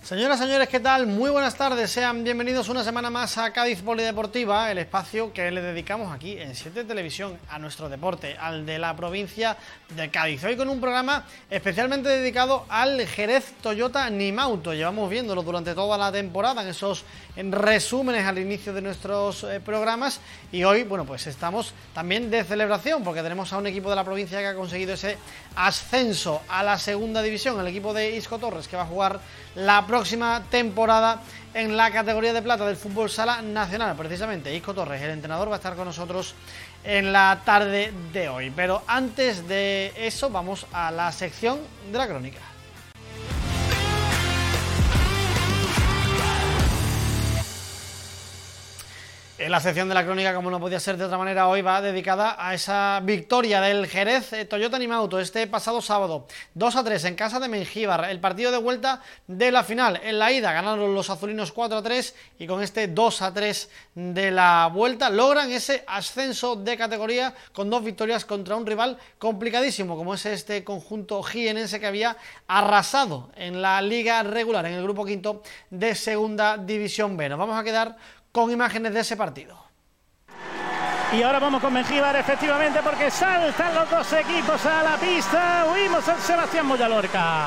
Señoras, señores, ¿qué tal? Muy buenas tardes, sean bienvenidos una semana más a Cádiz Polideportiva, el espacio que le dedicamos aquí en 7 Televisión a nuestro deporte, al de la provincia de Cádiz. Hoy con un programa especialmente dedicado al Jerez Toyota Nimauto. Llevamos viéndolo durante toda la temporada en esos resúmenes al inicio de nuestros programas y hoy, bueno, pues estamos también de celebración porque tenemos a un equipo de la provincia que ha conseguido ese ascenso a la segunda división, el equipo de Isco Torres, que va a jugar la próxima temporada en la categoría de plata del fútbol sala nacional. Precisamente Isco Torres, el entrenador, va a estar con nosotros en la tarde de hoy. Pero antes de eso vamos a la sección de la crónica. La sección de la crónica, como no podía ser de otra manera, hoy va dedicada a esa victoria del Jerez Toyota Nimauto este pasado sábado, 2-3 en casa de Mengíbar, el partido de vuelta de la final. En la ida ganaron los azulinos 4-3 y con este 2-3 de la vuelta logran ese ascenso de categoría con 2 victorias contra un rival complicadísimo como es este conjunto jienense que había arrasado en la liga regular, en el grupo quinto de segunda división B. Nos vamos a quedar con imágenes de ese partido. Y ahora vamos con Mengíbar, efectivamente, porque saltan los dos equipos a la pista. Huimos al Sebastián Moya Lorca.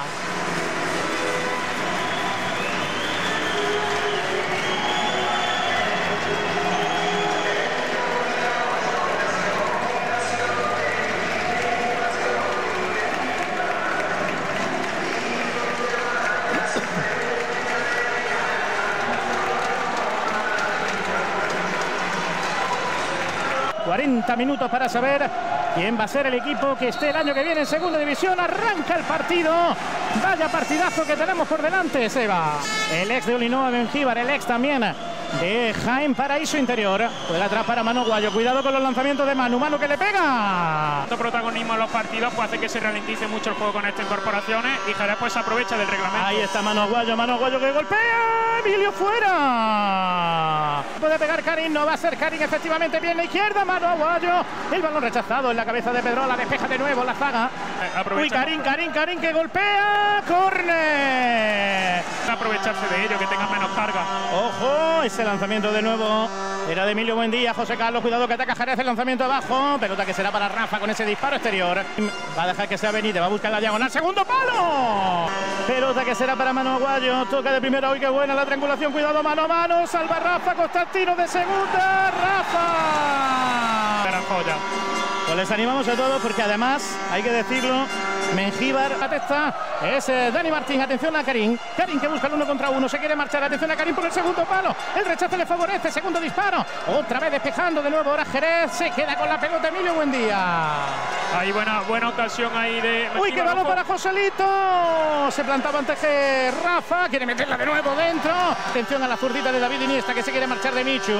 Minutos para saber quién va a ser el equipo que esté el año que viene en segunda división. Arranca el partido. Vaya partidazo que tenemos por delante, Seba. El ex de Ulinoa Mengíbar, el ex también de Jaén Paraíso Interior. Juega atrás para Manu Guayo. Cuidado con los lanzamientos de Manu. Manu que le pega. El protagonismo en los partidos pues hace que se ralentice mucho el juego con estas incorporaciones y Jerez pues aprovecha del reglamento. Ahí está Manu Guayo que golpea. Emilio fuera. Puede pegar Karim, no va a ser Karim, efectivamente bien la izquierda, Manu Aguayo. El balón rechazado en la cabeza de Pedrola, despeja de nuevo la zaga. Uy, Karim que golpea. Córner. Aprovecharse de ello, que tengan menos carga. Ojo, ese lanzamiento de nuevo era de Emilio Buendía. José Carlos, cuidado que ataca Jerez, el lanzamiento abajo. Pelota que será para Rafa con ese disparo exterior. Va a dejar que sea Benítez, va a buscar la diagonal, segundo palo. Pelota que será para Manu Aguayo. Toca de primera, hoy qué buena la triangulación, cuidado mano a mano. Salva Rafa, Constantino de segunda. Rafa. Gran joya. Pues les animamos a todos porque además, hay que decirlo, Mengíbar atesta, es Dani Martín, atención a Karim que busca el 1 contra 1, se quiere marchar, atención a Karim por el segundo palo, el rechazo le favorece, segundo disparo, otra vez despejando de nuevo ahora Jerez, se queda con la pelota Emilio Buendía. Hay buena ocasión ahí de... Uy, qué balón para Joselito, se plantaba antes que Rafa, quiere meterla de nuevo dentro, atención a la zurdita de David Iniesta que se quiere marchar de Michu.